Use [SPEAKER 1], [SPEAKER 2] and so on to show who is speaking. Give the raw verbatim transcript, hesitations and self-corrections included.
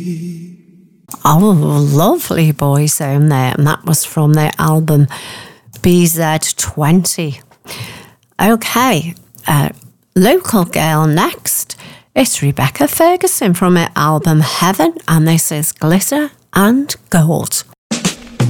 [SPEAKER 1] Oh, lovely Boyzone there, and that was from their album B Z twenty. Okay, uh, local girl next. It's Rebecca Ferguson from her album Heaven, and this is Glitter and Gold.